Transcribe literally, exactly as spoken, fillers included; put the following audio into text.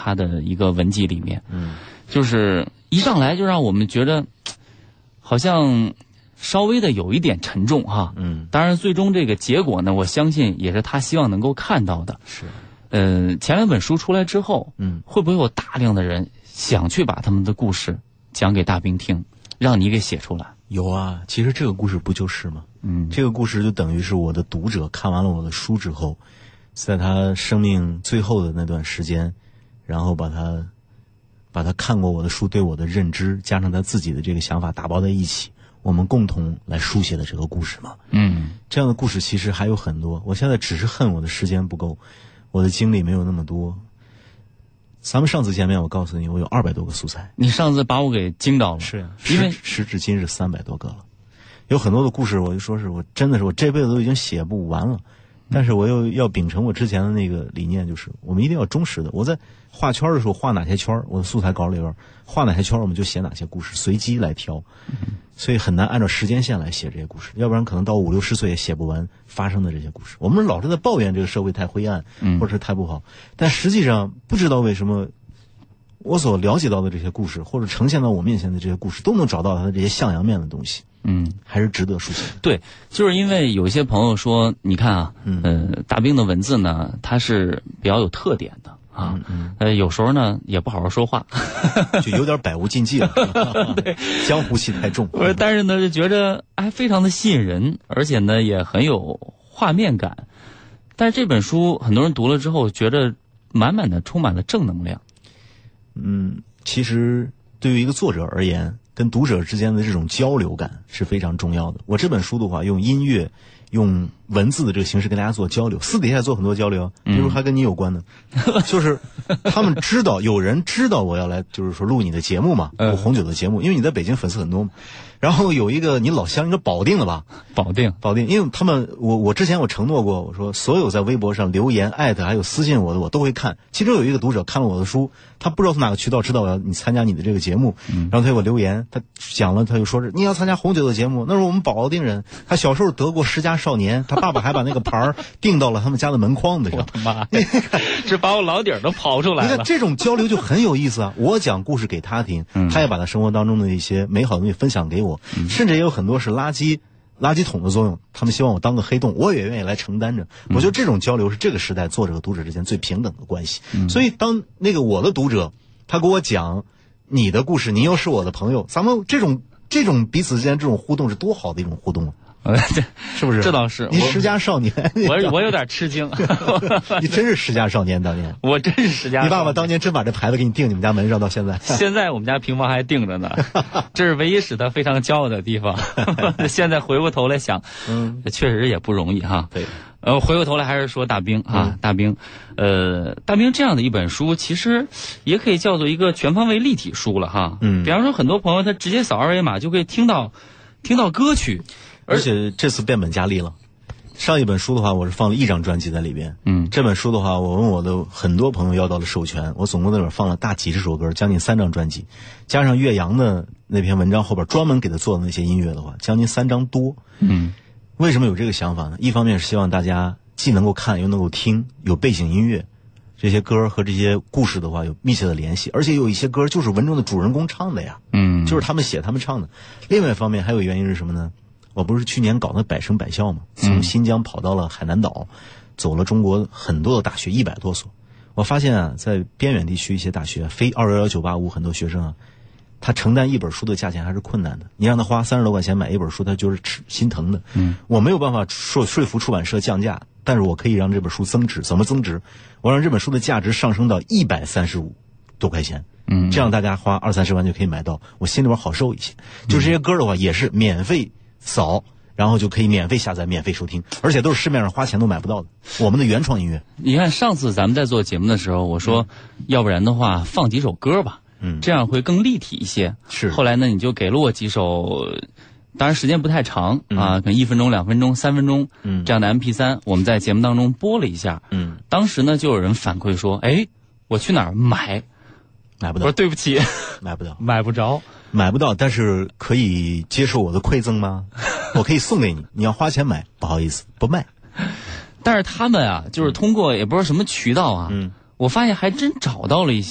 他的一个文集里面， 嗯， 就是一上来就让我们觉得好像稍微的有一点沉重哈。 嗯， 当然最终这个结果呢，我相信也是他希望能够看到的。 是， 呃，前两本书出来之后， 嗯， 会不会有大量的人想去把他们的故事讲给大兵听，让你给写出来？ 有啊，其实这个故事不就是吗？ 嗯， 这个故事就等于是我的读者看完了我的书之后，在他生命最后的那段时间，然后把他把他看过我的书对我的认知加上他自己的这个想法打包在一起，我们共同来书写的这个故事嘛。 嗯， 这样的故事其实还有很多，我现在只是恨我的时间不够，我的精力没有那么多。咱们上次见面，我告诉你，我有二百多个素材。 你上次把我给惊到了。 是啊， 因为时至今日三百多个了，有很多的故事，我就说是我真的是我这辈子都已经写不完了，但是我又要秉承我之前的那个理念，就是我们一定要忠实的。我在画圈的时候画哪些圈，我的素材稿里边画哪些圈，我们就写哪些故事，随机来挑，所以很难按照时间线来写这些故事，要不然可能到五六十岁也写不完发生的这些故事。我们老是在抱怨这个社会太灰暗，或者是太不好，但实际上不知道为什么我所了解到的这些故事，或者呈现到我面前的这些故事，都能找到它的这些向阳面的东西。 嗯， 还是值得书写的。 对，就是因为有一些朋友说，你看啊， 嗯、 呃，大兵的文字呢，它是比较有特点的啊， 嗯嗯、 呃，有时候呢也不好好说话， 就有点百无禁忌了，对，江湖气太重。 但是呢，就觉着还非常的吸引人，而且呢也很有画面感。但是这本书很多人读了之后，觉得满满的充满了正能量。 嗯，其实对于一个作者而言，跟读者之间的这种交流感是非常重要的。我这本书的话，用音乐、用文字的这个形式跟大家做交流，私底下做很多交流，比如还跟你有关的，嗯、就是他们知道有人知道我要来，就是说录你的节目嘛，录红酒的节目，因为你在北京粉丝很多嘛。然后有一个你老乡，应该保定的吧？ 保定， 保定，因为他们，我我之前我承诺过，我说所有在微博上留言、艾特还有私信我的，我都会看。其中有一个读者看了我的书，他不知道从哪个渠道知道我要你参加你的这个节目，嗯、然后他给我留言，他讲了，他就说是你要参加红酒的节目，那是我们保定人，他小时候得过十佳少年，他爸爸还把那个牌儿钉到了他们家的门框子上。 我的妈！这把我老底儿都刨出来了。 你看这种交流就很有意思啊！我讲故事给他听，嗯、他也把他生活当中的一些美好的东西分享给我。甚至也有很多是垃圾垃圾桶的作用，他们希望我当个黑洞，我也愿意来承担着。我觉得这种交流是这个时代作者和读者之间最平等的关系。嗯、所以当那个我的读者他给我讲你的故事，你又是我的朋友，咱们这种这种彼此之间这种互动是多好的一种互动啊！是不是？ 这倒是。 你十佳少年， 我我有点吃惊。 你真是十佳少年当年， 我真是十佳少年。 你爸爸当年真把这牌子给你钉你们家门上，到现在。 现在我们家平房还钉着呢，这是唯一使他非常骄傲的地方。现在回过头来想，嗯，确实也不容易哈。 对。 呃，回过头来还是说大兵啊，嗯、大兵，呃，大兵这样的一本书，其实也可以叫做一个全方位立体书了哈。嗯。比方说，很多朋友他直接扫二维码就可以听到，听到歌曲。 而且这次变本加厉了，上一本书的话，我是放了一张专辑在里边。嗯，这本书的话，我问我的很多朋友要到了授权，我总共在里边放了大几十首歌，将近三张专辑，加上岳阳的那篇文章后边专门给他做的那些音乐的话，将近三张多。嗯，为什么有这个想法呢？一方面是希望大家既能够看又能够听，有背景音乐，这些歌和这些故事的话有密切的联系，而且有一些歌就是文中的主人公唱的呀。嗯，就是他们写他们唱的。另外一方面还有原因是什么呢？我不是去年搞的百声百校吗？从新疆跑到了海南岛，嗯、走了中国很多的大学，一百多所。我发现啊，在边远地区一些大学，非二幺幺九八五很多学生啊，他承担一本书的价钱还是困难的。你让他花三十多块钱买一本书，他就是吃心疼的。嗯，我没有办法说说服出版社降价，但是我可以让这本书增值。怎么增值？我让这本书的价值上升到一百三十五多块钱。嗯，这样大家花二三十万就可以买到，我心里边好受一些。就这些歌的话，也是免费扫，然后就可以免费下载、免费收听，而且都是市面上花钱都买不到的我们的原创音乐。 你看上次咱们在做节目的时候，我说、嗯、要不然的话放几首歌吧，嗯，这样会更立体一些。是。后来呢，你就给了我几首，当然时间不太长、嗯、啊，可能一分钟、两分钟、三分钟，嗯，这样的 M P 三，我们在节目当中播了一下。嗯，当时呢就有人反馈说，哎，我去哪儿买？ 买不到。 我说对不起， 买不到， 买不着。 买不到，但是可以接受我的馈赠吗？我可以送给你，你要花钱买，不好意思，不卖。 但是他们啊，就是通过也不知道什么渠道啊，嗯，我发现还真找到了一些。